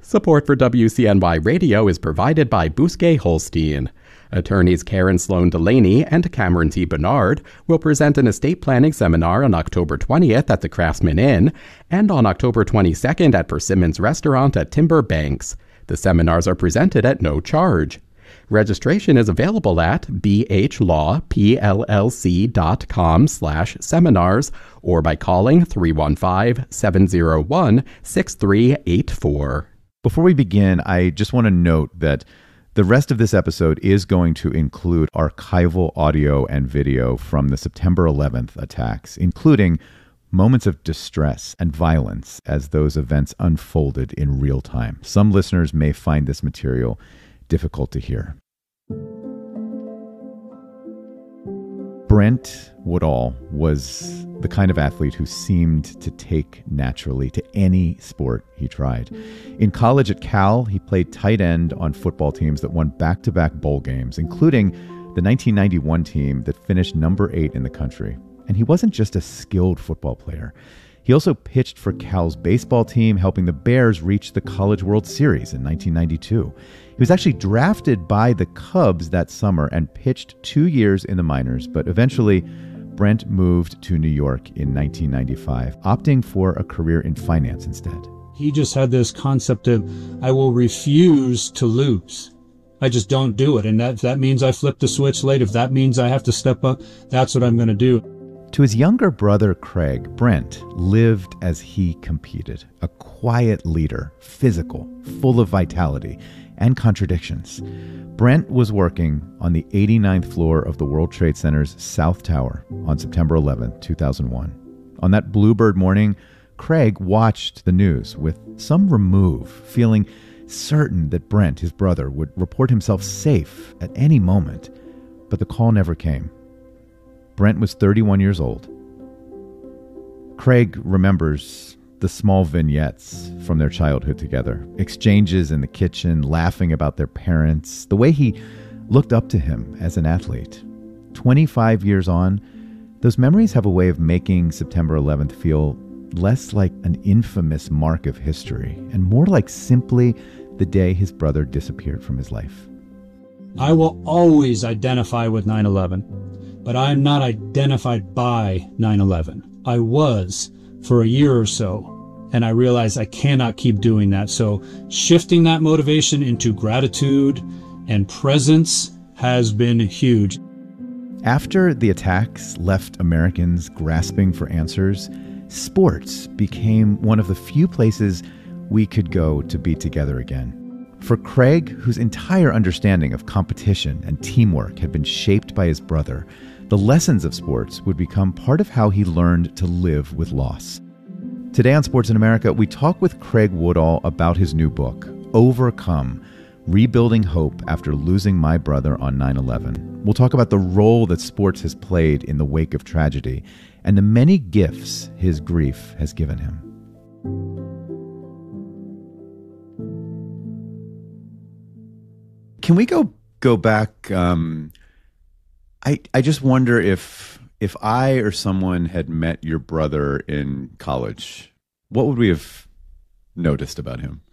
Support for WCNY Radio is provided by Bousquet Holstein. Attorneys Karen Sloan Delaney and Cameron T. Bernard will present an estate planning seminar on October 20th at the Craftsman Inn and on October 22nd at Persimmons Restaurant at Timber Banks. The seminars are presented at no charge. Registration is available at bhlawpllc.com/seminars or by calling 315-701-6384. Before we begin, I just want to note that the rest of this episode is going to include archival audio and video from the September 11th attacks, including moments of distress and violence as those events unfolded in real time. Some listeners may find this material difficult to hear. Brent Woodall was the kind of athlete who seemed to take naturally to any sport he tried. In college at Cal, he played tight end on football teams that won back-to-back bowl games, including the 1991 team that finished number 8 in the country. And he wasn't just a skilled football player. He also pitched for Cal's baseball team, helping the Bears reach the College World Series in 1992. He was actually drafted by the Cubs that summer and pitched 2 years in the minors, but eventually Brent moved to New York in 1995, opting for a career in finance instead. He just had this concept of, I will refuse to lose. I just don't do it. And if that means I flip the switch late, if that means I have to step up, that's what I'm going to do. To his younger brother, Craig, Brent lived as he competed, a quiet leader, physical, full of vitality and contradictions. Brent was working on the 89th floor of the World Trade Center's South Tower on September 11, 2001. On that bluebird morning, Craig watched the news with some remove, feeling certain that Brent, his brother, would report himself safe at any moment. But the call never came. Brent was 31 years old. Craig remembers the small vignettes from their childhood together, exchanges in the kitchen, laughing about their parents, the way he looked up to him as an athlete. 25 years on, those memories have a way of making September 11th feel less like an infamous mark of history and more like simply the day his brother disappeared from his life. I will always identify with 9/11, but I'm not identified by 9/11. I was for a year or so, and I realized I cannot keep doing that. So shifting that motivation into gratitude and presence has been huge. After the attacks left Americans grasping for answers, sports became one of the few places we could go to be together again. For Craig, whose entire understanding of competition and teamwork had been shaped by his brother, the lessons of sports would become part of how he learned to live with loss. Today on Sports in America, we talk with Craig Woodall about his new book, Overcome: Rebuilding Hope After Losing My Brother on 9/11. We'll talk about the role that sports has played in the wake of tragedy and the many gifts his grief has given him. Can we go back? I just wonder if I or someone had met your brother in college, what would we have noticed about him?